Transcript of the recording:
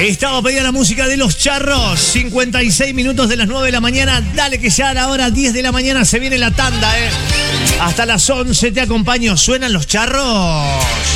Estaba pedida la música de Los Charros. 56 minutos de las 9 de la mañana. Dale que ya a la hora 10 de la mañana se viene la tanda, Hasta las 11 te acompaño. ¿Suenan Los Charros?